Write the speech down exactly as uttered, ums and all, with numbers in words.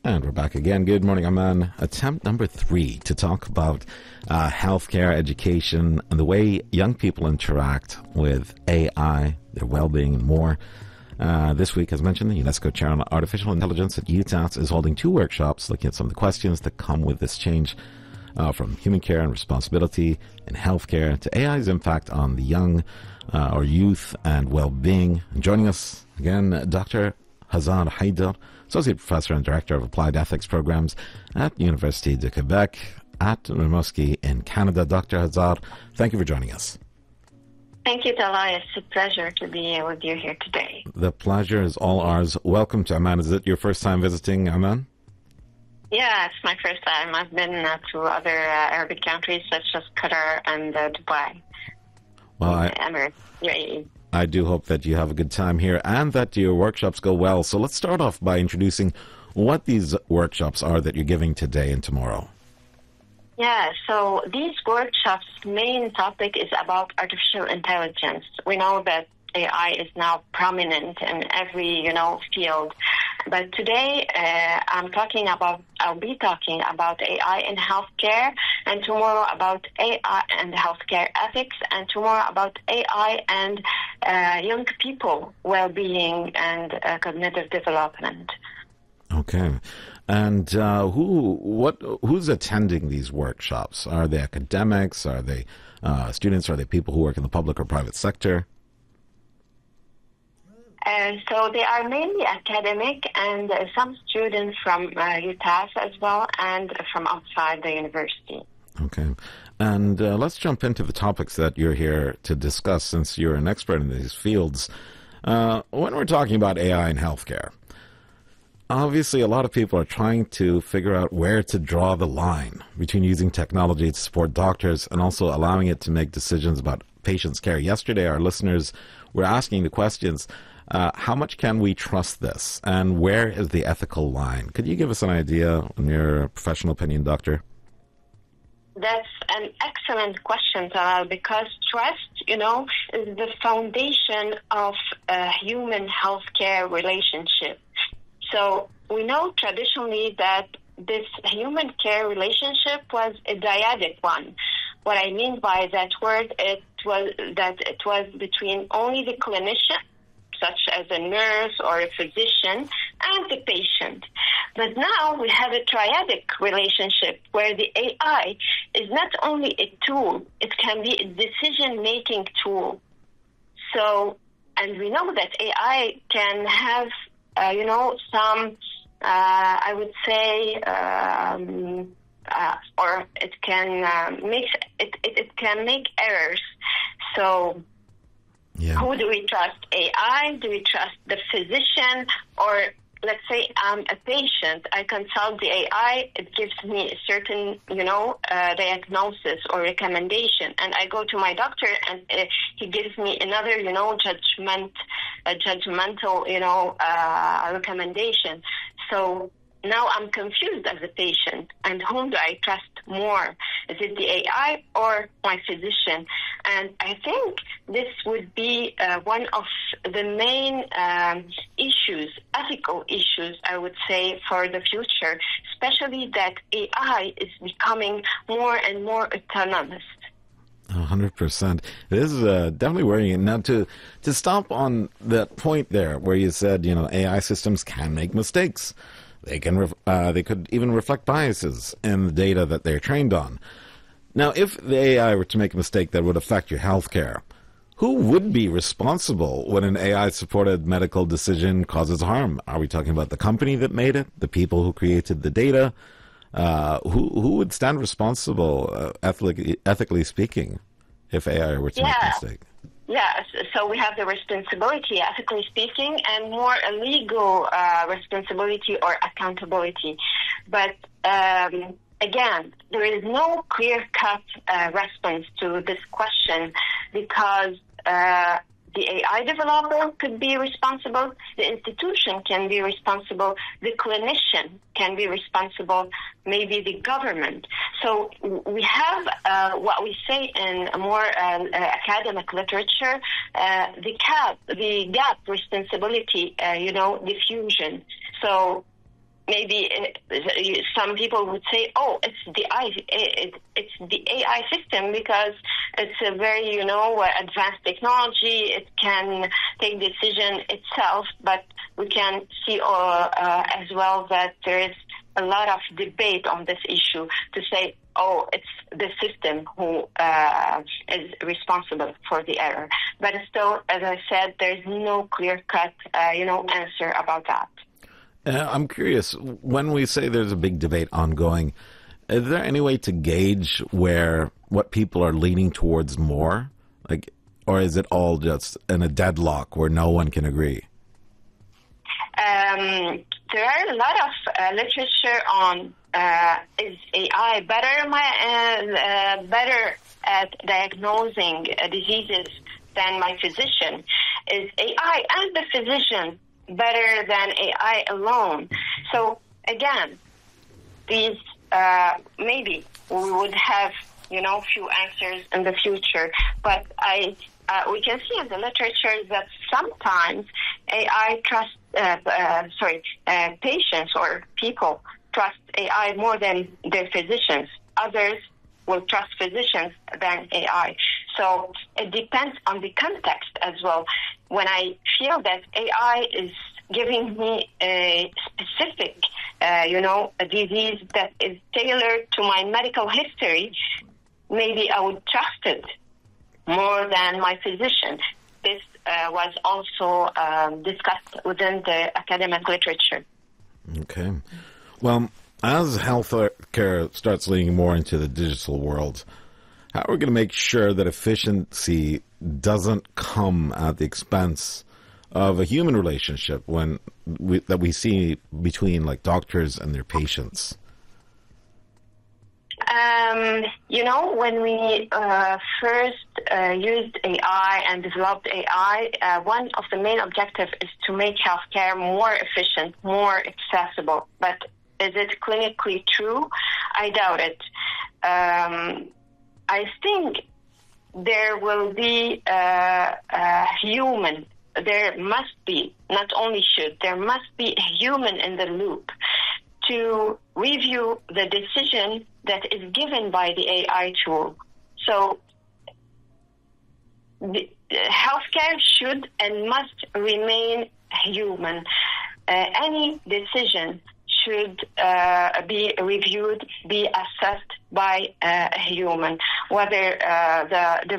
And we're back again. Good morning. I'm on attempt number three to talk about uh, healthcare, education, and the way young people interact with A I, their well-being, and more. Uh, this week, as mentioned, the UNESCO Chair on Artificial Intelligence at U T A S is holding two workshops looking at some of the questions that come with this change, uh, from human care and responsibility in healthcare to A I's impact on the young uh, or youth and well-being. And joining us again, Doctor Hazar Haider, Associate Professor and Director of Applied Ethics Programs at Université de Quebec at Rimouski in Canada. Doctor Hazar, thank you for joining us. Thank you, Talha. It's a pleasure to be with you here today. The pleasure is all ours. Welcome to Amman. Is it your first time visiting Amman? Yeah, it's my first time. I've been uh, to other uh, Arabic countries such as Qatar and uh, Dubai. Well, I, Emirates, U A E. I do hope that you have a good time here and that your workshops go well. So let's start off by introducing what these workshops are that you're giving today and tomorrow. Yeah, so these workshops' main topic is about artificial intelligence. We know that A I is now prominent in every, you know, field. But today, uh, I'm talking about, I'll be talking about A I in healthcare, and tomorrow about A I and healthcare ethics, and tomorrow about A I and uh, young people well-being and uh, cognitive development. Okay. And uh, who, what, who's attending these workshops? Are they academics? Are they uh, students? Are they people who work in the public or private sector? Uh, so they are mainly academic and uh, some students from uh, U T A S as well and from outside the university. Okay. And uh, let's jump into the topics that you're here to discuss since you're an expert in these fields. Uh, when we're talking about A I in healthcare, obviously a lot of people are trying to figure out where to draw the line between using technology to support doctors and also allowing it to make decisions about patients' care. Yesterday, our listeners were asking the questions, Uh, how much can we trust this, and where is the ethical line? Could you give us an idea, in your professional opinion, Doctor? That's an excellent question, Talal, because trust, you know, is the foundation of a human healthcare relationship. So we know traditionally that this human care relationship was a dyadic one. What I mean by that word, it was that it was between only the clinician, such as a nurse or a physician, and the patient. But now we have a triadic relationship where the A I is not only a tool, it can be a decision-making tool. So, and we know that A I can have, uh, you know, some, uh, I would say, um, uh, or it can uh, make it, it, it can make errors. So. Yeah. Who do we trust? A I? Do we trust the physician? Or let's say I'm a patient. I consult the A I. It gives me a certain, you know, uh, diagnosis or recommendation. And I go to my doctor and uh, he gives me another, you know, judgment, a judgmental, you know, uh, recommendation. So now I'm confused as a patient. And whom do I trust more? Is it the A I or my physician? And I think this would be uh, one of the main um, issues, ethical issues, I would say, for the future, especially that A I is becoming more and more autonomous. one hundred percent. This is uh, definitely worrying. Now, to, to stop on that point there where you said, you know, A I systems can make mistakes. They can. Ref- uh, they could even reflect biases in the data that they're trained on. Now, if the A I were to make a mistake that would affect your health care, who would be responsible when an A I-supported medical decision causes harm? Are we talking about the company that made it, the people who created the data? Uh, who who would stand responsible, uh, ethically, ethically speaking, if A I were to yeah. make a mistake? Yes, so we have the responsibility, ethically speaking, and more a legal uh, responsibility or accountability. But um, again, there is no clear-cut uh, response to this question because uh, the A I developer could be responsible, the institution can be responsible, the clinician can be responsible, maybe the government. So we have uh, what we say in a more uh, academic literature, uh, the gap, the gap responsibility, uh, you know, diffusion. So maybe it, some people would say, "Oh, it's the I, it, it's the A I system because it's a very, you know, advanced technology. It can take decision itself." But we can see uh, uh, as well that there is a lot of debate on this issue to say, "Oh, it's the system who uh, is responsible for the error." But still, as I said, there's no clear-cut, uh, you know, answer about that. Uh, I'm curious, when we say there's a big debate ongoing, is there any way to gauge where what people are leaning towards more? Like, or is it all just in a deadlock where no one can agree? Um, there are a lot of uh, literature on uh, is A I better, my, uh, uh, better at diagnosing uh, diseases than my physician? Is A I and the physician better than A I alone? So again, these uh, maybe we would have, you know, few answers in the future, but I uh, we can see in the literature that sometimes A I trust uh, uh, sorry uh, patients or people trust A I more than their physicians. Others will trust physicians than A I. So it depends on the context as well. When I feel that A I is giving me a specific, uh, you know, a disease that is tailored to my medical history, maybe I would trust it more than my physician. This uh, was also um, discussed within the academic literature. Okay. Well, as healthcare starts leaning more into the digital world, how are we going to make sure that efficiency doesn't come at the expense of a human relationship when we, that we see between like doctors and their patients? Um, you know, when we uh, first uh, used A I and developed A I, uh, one of the main objectives is to make healthcare more efficient, more accessible. But is it clinically true? I doubt it. Um, I think there will be a, a human. There must be, not only should, there must be a human in the loop to review the decision that is given by the A I tool. So the, healthcare should and must remain human. Uh, any decision should uh, be reviewed, be assessed by uh, a human, whether uh, the